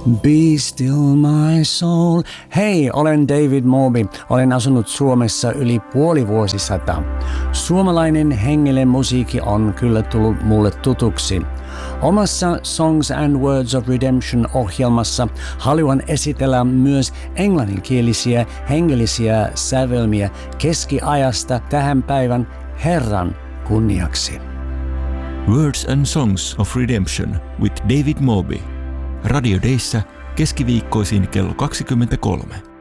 Be still my soul. Hei, olen David Moby. Olen asunut Suomessa yli puoli vuosisataa. Suomalainen hengellinen musiikki on kyllä tullut mulle tutuksi. Omassa Songs and Words of Redemption -ohjelmassa haluan esitellä myös englanninkielisiä hengellisiä sävelmiä keskiajasta tähän päivän Herran kunniaksi. Words and Songs of Redemption with David Moby. Radio Dayssä keskiviikkoisin kello 23.